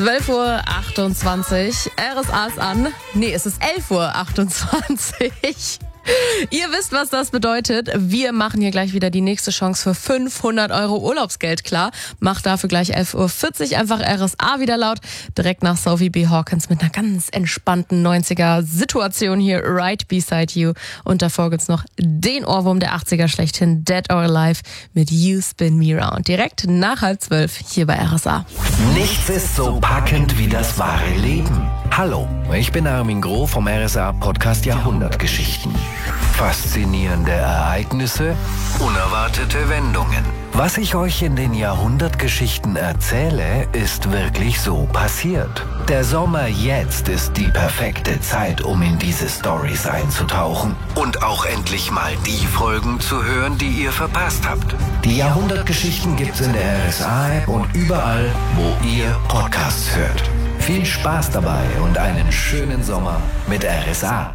12:28 Uhr, RSA ist an. Nee, es ist 11:28 Uhr. Ihr wisst, was das bedeutet. Wir machen hier gleich wieder die nächste Chance für 500 € Urlaubsgeld klar. Macht dafür gleich 11:40 Uhr einfach RSA wieder laut. Direkt nach Sophie B. Hawkins mit einer ganz entspannten 90er-Situation hier, Right Beside You. Und davor gibt's noch den Ohrwurm der 80er schlechthin, Dead or Alive mit You Spin Me Round. Direkt nach 11:30 hier bei RSA. Nichts ist so packend wie das wahre Leben. Hallo, ich bin Armin Groh vom RSA-Podcast Jahrhundertgeschichten. Faszinierende Ereignisse, unerwartete Wendungen. Was ich euch in den Jahrhundertgeschichten erzähle, ist wirklich so passiert. Der Sommer jetzt ist die perfekte Zeit, um in diese Storys einzutauchen und auch endlich mal die Folgen zu hören, die ihr verpasst habt. Die Jahrhundertgeschichten gibt's in der RSA-App und überall, wo ihr Podcasts hört. Viel Spaß dabei und einen schönen Sommer mit RSA.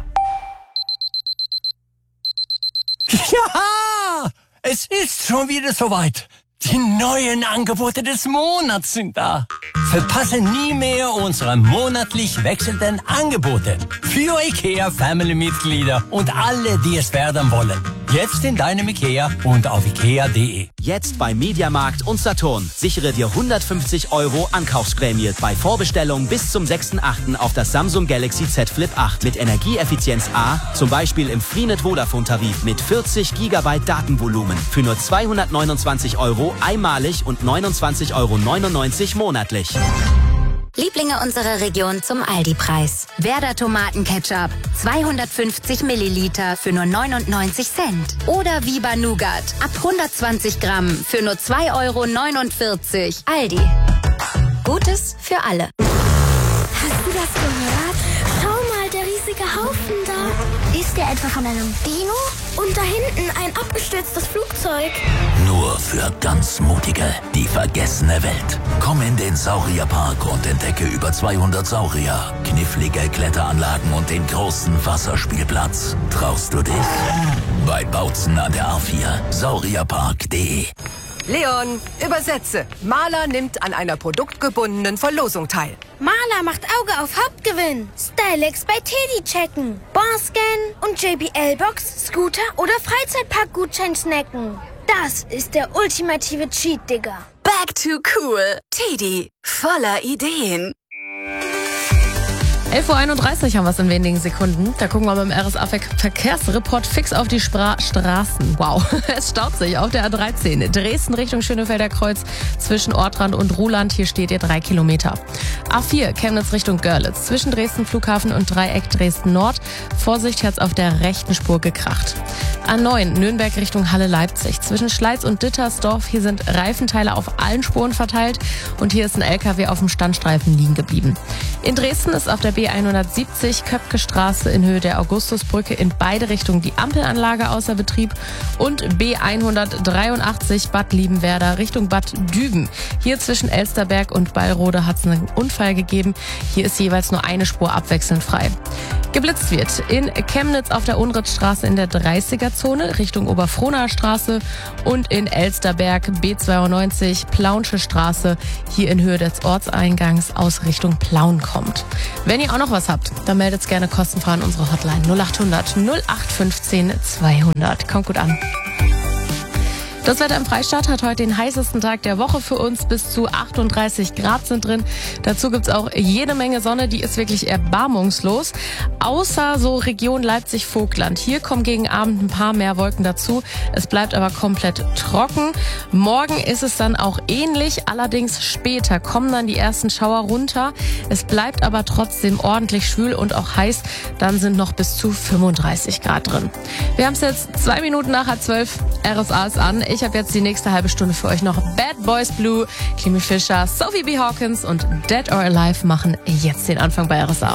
Ja, es ist schon wieder soweit. Die neuen Angebote des Monats sind da. Verpasse nie mehr unsere monatlich wechselnden Angebote für IKEA Family-Mitglieder und alle, die es werden wollen. Jetzt in deinem IKEA und auf ikea.de. Jetzt bei Mediamarkt und Saturn. Sichere dir 150 € Ankaufsprämie bei Vorbestellung bis zum 6.8. auf das Samsung Galaxy Z Flip 8 mit Energieeffizienz A, zum Beispiel im Freenet Vodafone-Tarif mit 40 GB Datenvolumen für nur 229 € einmalig und 29,99 € monatlich. Lieblinge unserer Region zum Aldi-Preis. Werder Tomatenketchup, 250 Milliliter für nur 99 Cent. Oder Viva Nougat, ab 120 Gramm für nur 2,49 €. Aldi. Gutes für alle. Hast du das gehört? Schau mal, der riesige Haufen da. Ist der etwa von einem Dino? Und da hinten ein abgestürztes Flugzeug. Nur für ganz Mutige, die vergessene Welt. Komm in den Saurierpark und entdecke über 200 Saurier, knifflige Kletteranlagen und den großen Wasserspielplatz. Traust du dich? Bei Bautzen an der A4, saurierpark.de. Leon, übersetze. Maler nimmt an einer produktgebundenen Verlosung teil. Maler macht Auge auf Hauptgewinn. Stylex bei Teddy checken. Barscan und JBL-Box, Scooter oder Freizeitpark-Gutschein snacken. Das ist der ultimative Cheat, Digga. Back to cool. Teddy, voller Ideen. 11:31 Uhr haben wir es in wenigen Sekunden. Da gucken wir beim RSA-Verkehrsreport fix auf die Straßen. Wow, es staut sich auf der A13. Dresden Richtung Schönefelder Kreuz zwischen Ortrand und Ruhland. Hier steht ihr 3 Kilometer. A4 Chemnitz Richtung Görlitz zwischen Dresden Flughafen und Dreieck Dresden Nord. Vorsicht, hat's auf der rechten Spur gekracht. A9 Nürnberg Richtung Halle Leipzig zwischen Schleiz und Dittersdorf. Hier sind Reifenteile auf allen Spuren verteilt und hier ist ein LKW auf dem Standstreifen liegen geblieben. In Dresden ist auf der B170 Köpke Straße in Höhe der Augustusbrücke in beide Richtungen die Ampelanlage außer Betrieb und B183 Bad Liebenwerda Richtung Bad Düben. Hier zwischen Elsterberg und Ballrode hat es einen Unfall gegeben. Hier ist jeweils nur eine Spur abwechselnd frei. Geblitzt wird in Chemnitz auf der Unritzstraße in der 30er-Zone Richtung Oberfrohnaer Straße und in Elsterberg B92 Plaunsche Straße hier in Höhe des Ortseingangs aus Richtung Plauen kommt. Wenn ihr auch noch was habt, dann meldet es gerne kostenfrei an unsere Hotline 0800 0815 200. Kommt gut an. Das Wetter im Freistaat hat heute den heißesten Tag der Woche für uns. Bis zu 38 Grad sind drin. Dazu gibt's auch jede Menge Sonne. Die ist wirklich erbarmungslos. Außer so Region Leipzig-Vogtland. Hier kommen gegen Abend ein paar mehr Wolken dazu. Es bleibt aber komplett trocken. Morgen ist es dann auch ähnlich. Allerdings später kommen dann die ersten Schauer runter. Es bleibt aber trotzdem ordentlich schwül und auch heiß. Dann sind noch bis zu 35 Grad drin. Wir haben es jetzt 2 Minuten nach 11:30. RSA ist an. Ich habe jetzt die nächste halbe Stunde für euch noch Bad Boys Blue, Kimi Fischer, Sophie B. Hawkins und Dead or Alive machen jetzt den Anfang bei RSA.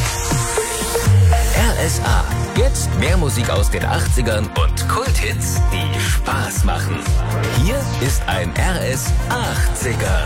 RSA. Jetzt mehr Musik aus den 80ern und Kulthits, die Spaß machen. Hier ist ein RS 80er.